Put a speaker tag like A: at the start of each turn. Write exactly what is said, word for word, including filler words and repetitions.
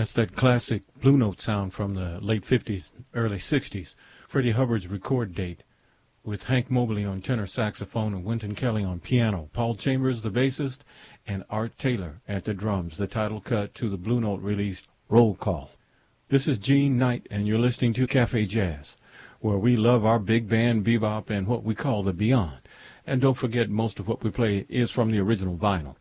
A: That's that classic Blue Note sound from the late fifties, early sixties, Freddie Hubbard's record date, with Hank Mobley on tenor saxophone and Wynton Kelly on piano, Paul Chambers the bassist, and Art Taylor at the drums, the title cut to the Blue Note release, Roll Call. This is Gene Knight, and you're listening to Cafe Jazz, where we love our big band, bebop, and what we call the beyond. And don't forget, most of what we play is from the original vinyl.